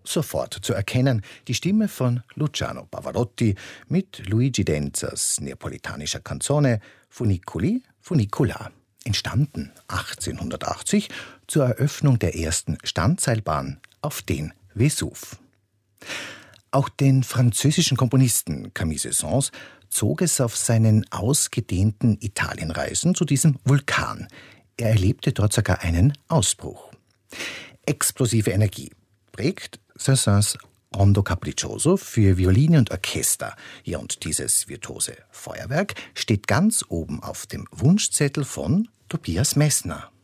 sofort zu erkennen die Stimme von Luciano Pavarotti mit Luigi Denzas neapolitanischer Canzone Funiculi, Funicola. Entstanden 1880 zur Eröffnung der ersten Standseilbahn auf den Vesuv. Auch den französischen Komponisten Camille Saint-Saëns zog es auf seinen ausgedehnten Italienreisen zu diesem Vulkan. Er erlebte dort sogar einen Ausbruch. Explosive Energie prägt Saint-Saëns Rondo Capriccioso für Violine und Orchester. Ja, und dieses virtuose Feuerwerk steht ganz oben auf dem Wunschzettel von Tobias Messner.